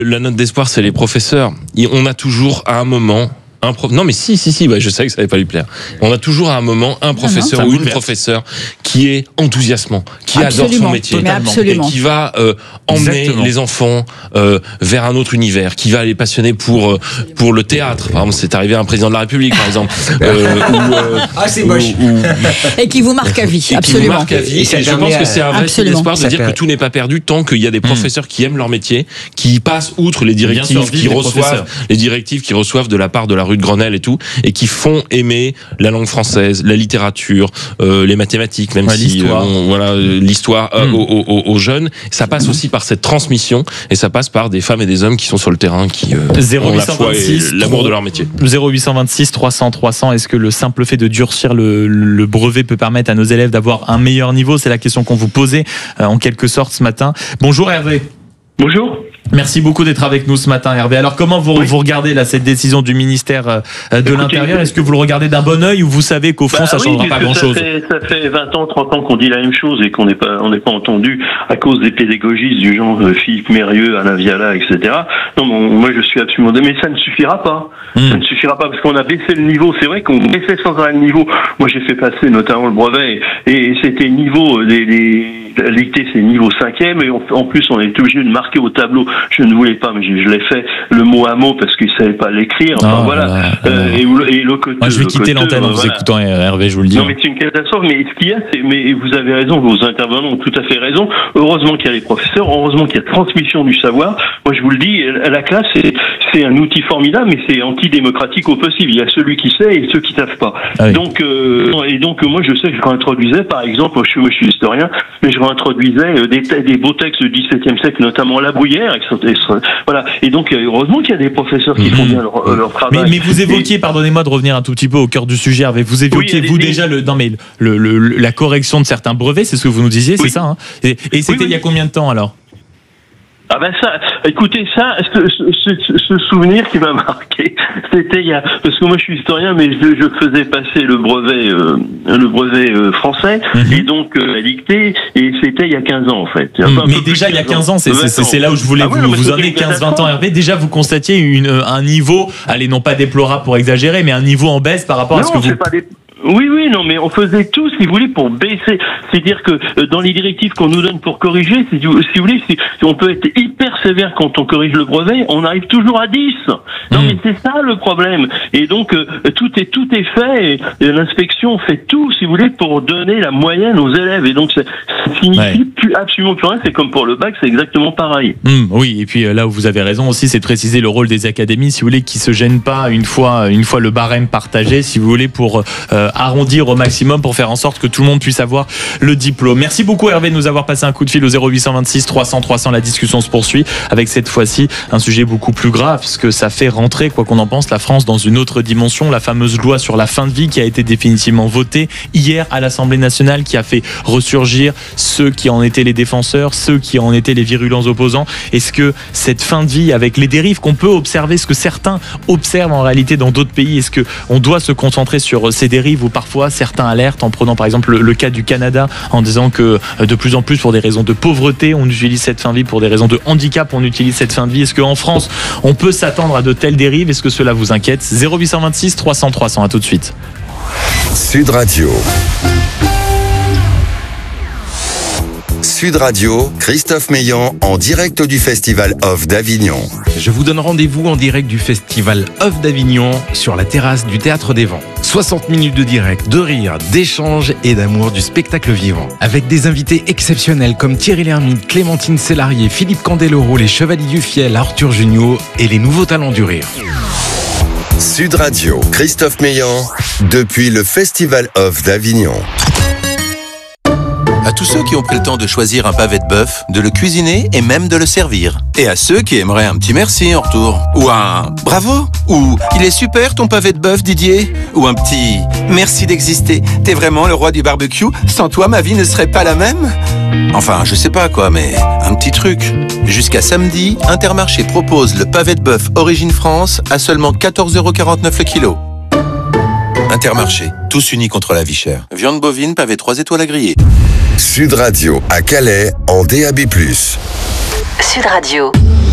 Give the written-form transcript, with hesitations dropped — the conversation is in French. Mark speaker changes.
Speaker 1: La note d'espoir, c'est les professeurs. On a toujours à un moment non mais si, je savais que ça allait pas lui plaire. On a toujours à un moment un professeur ou une professeure qui est enthousiasmant, qui adore son métier, et qui va emmener les enfants vers un autre univers, qui va les passionner pour le théâtre. Par exemple, c'est arrivé à un président de la République, par exemple,
Speaker 2: c'est moche.
Speaker 3: Et qui vous marque à vie, absolument.
Speaker 1: Qui vous marque à vie. Et je pense que c'est un vrai signe d'espoir de dire que tout n'est pas perdu tant qu'il y a des professeurs qui aiment leur métier, qui passent outre les directives qu'ils reçoivent de la part de la rue de Grenelle et tout, et qui font aimer la langue française, la littérature, les mathématiques, même l'histoire aux jeunes. Ça passe aussi par cette transmission, et ça passe par des femmes et des hommes qui sont sur le terrain, qui ont la foi et l'amour de leur métier.
Speaker 4: 0826 300 300. Est-ce que le simple fait de durcir le brevet peut permettre à nos élèves d'avoir un meilleur niveau? C'est la question qu'on vous posait en quelque sorte ce matin. Bonjour Hervé.
Speaker 5: Bonjour.
Speaker 4: Merci beaucoup d'être avec nous ce matin, Hervé. Alors, comment vous regardez là, cette décision du ministère de l'Intérieur? Est-ce que vous le regardez d'un bon œil, ou vous savez qu'au fond, ça ne changera pas grand-chose?
Speaker 5: Ça fait 20 ans, 30 ans qu'on dit la même chose et qu'on n'est pas entendu à cause des pédagogistes du genre Philippe Mérieux, Alain Viala, etc. Non, moi je suis absolument... Mais ça ne suffira pas. Ça ne suffira pas parce qu'on a baissé le niveau. C'est vrai qu'on baissait sans arrêt le niveau. Moi, j'ai fait passer notamment le brevet et c'était niveau la dictée, c'est niveau 5e, et en plus on est obligé de marquer au tableau. Je ne voulais pas, mais je l'ai fait le mot à mot parce qu'ils ne savaient pas l'écrire. Enfin, et le côté.
Speaker 4: Moi, je vais quitter l'antenne en vous écoutant, Hervé, je vous le dis.
Speaker 5: Non, mais c'est une catastrophe. Mais ce qu'il y a, mais vous avez raison, vos intervenants ont tout à fait raison. Heureusement qu'il y a les professeurs, heureusement qu'il y a transmission du savoir. Moi, je vous le dis, la classe, c'est un outil formidable, mais c'est antidémocratique au possible. Il y a celui qui sait et ceux qui ne savent pas. Ah oui. Donc, moi, je sais que je réintroduisais, par exemple, moi, je suis historien, mais je réintroduisais des beaux textes du XVIIe siècle, notamment La Bruyère, voilà. Et donc, heureusement qu'il y a des professeurs qui font bien leur travail.
Speaker 4: Mais vous évoquiez, pardonnez-moi de revenir un tout petit peu au cœur du sujet, Hervé, vous évoquiez, déjà, la correction de certains brevets, c'est ce que vous nous disiez, c'est ça, hein? Et c'était il y a combien de temps, alors?
Speaker 5: Ah ben ça, écoutez ça, ce souvenir qui m'a marqué, c'était parce que moi je suis historien, mais je faisais passer le brevet français, et donc la dictée, et c'était il y a 15 ans en fait.
Speaker 4: Mais déjà il y a 15 ans, c'est là où je voulais vous emmener, 15-20 ans Hervé, déjà vous constatiez un niveau, allez non pas déplorable pour exagérer, mais un niveau en baisse par rapport à ce que vous...
Speaker 5: Oui, non, mais on faisait tout, si vous voulez, pour baisser. C'est-à-dire que dans les directives qu'on nous donne pour corriger, si vous voulez, on peut être hyper sévère quand on corrige le brevet, on arrive toujours à 10. Non, mais c'est ça le problème. Et donc, tout est fait, et l'inspection fait tout, si vous voulez, pour donner la moyenne aux élèves. Et donc, ça signifie absolument plus rien. C'est comme pour le bac, c'est exactement pareil.
Speaker 4: Oui, et puis là où vous avez raison aussi, c'est de préciser le rôle des académies, si vous voulez, qui se gênent pas une fois le barème partagé, si vous voulez, pour arrondir au maximum pour faire en sorte que tout le monde puisse avoir le diplôme. Merci beaucoup Hervé de nous avoir passé un coup de fil au 0826 300 300. La discussion se poursuit avec cette fois-ci un sujet beaucoup plus grave, puisque ça fait rentrer, quoi qu'on en pense, la France dans une autre dimension. La fameuse loi sur la fin de vie qui a été définitivement votée hier à l'Assemblée nationale, qui a fait ressurgir ceux qui en étaient les défenseurs, ceux qui en étaient les virulents opposants. Est-ce que cette fin de vie, avec les dérives qu'on peut observer, ce que certains observent en réalité dans d'autres pays, est-ce qu'on doit se concentrer sur ces dérives, où parfois certains alertent en prenant par exemple le cas du Canada, en disant que de plus en plus pour des raisons de pauvreté on utilise cette fin de vie, pour des raisons de handicap on utilise cette fin de vie? Est-ce qu'en France on peut s'attendre à de telles dérives? Est-ce que cela vous inquiète? 0826 300 300. À tout de suite.
Speaker 6: Sud Radio. Sud Radio, Christophe Meillan en direct du Festival Off d'Avignon.
Speaker 7: Je vous donne rendez-vous en direct du Festival Off d'Avignon sur la terrasse du Théâtre des Vents. 60 minutes de direct, de rire, d'échange et d'amour du spectacle vivant. Avec des invités exceptionnels comme Thierry Lhermitte, Clémentine Célarié, Philippe Candeloro, les Chevaliers du Fiel, Arthur Junio et les nouveaux talents du rire.
Speaker 6: Sud Radio, Christophe Meillan, depuis le Festival Off d'Avignon.
Speaker 8: À tous ceux qui ont pris le temps de choisir un pavé de bœuf, de le cuisiner et même de le servir. Et à ceux qui aimeraient un petit merci en retour. Ou un bravo. Ou il est super ton pavé de bœuf, Didier. Ou un petit merci d'exister. T'es vraiment le roi du barbecue. Sans toi, ma vie ne serait pas la même. Enfin, je sais pas quoi, mais un petit truc. Jusqu'à samedi, Intermarché propose le pavé de bœuf Origine France à seulement 14,49€ le kilo. Intermarché, tous unis contre la vie chère. Viande bovine, pavé 3 étoiles à griller.
Speaker 6: Sud Radio à Calais en DAB+.
Speaker 9: Sud Radio.